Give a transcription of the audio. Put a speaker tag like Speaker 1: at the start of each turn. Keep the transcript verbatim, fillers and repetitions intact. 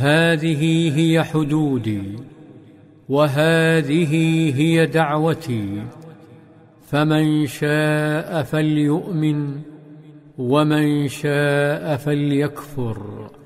Speaker 1: هذه هي حدودي وهذه هي دعوتي، فمن شاء فليؤمن ومن شاء فليكفر.